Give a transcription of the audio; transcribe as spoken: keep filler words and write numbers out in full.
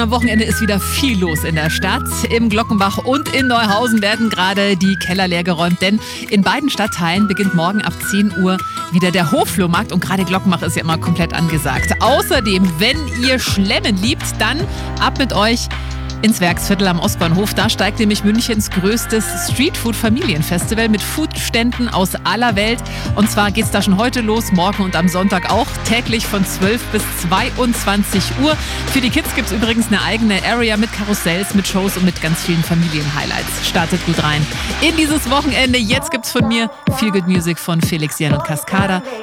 Am Wochenende ist wieder viel los in der Stadt. Im Glockenbach und in Neuhausen werden gerade die Keller leergeräumt, denn in beiden Stadtteilen beginnt morgen ab zehn Uhr wieder der Hofflohmarkt und gerade Glockenbach ist ja immer komplett angesagt. Außerdem, wenn ihr Schlemmen liebt, dann ab mit euch ins Werksviertel am Ostbahnhof. Da steigt nämlich Münchens größtes Streetfood-Familienfestival mit Foodständen aus aller Welt. Und zwar geht es da schon heute los, morgen und am Sonntag auch, täglich von zwölf bis zweiundzwanzig Uhr. Für die Kids gibt es übrigens eine eigene Area mit Karussells, mit Shows und mit ganz vielen Familienhighlights. Startet gut rein in dieses Wochenende. Jetzt gibt's von mir Feel Good Music von Felix Jen und Cascada.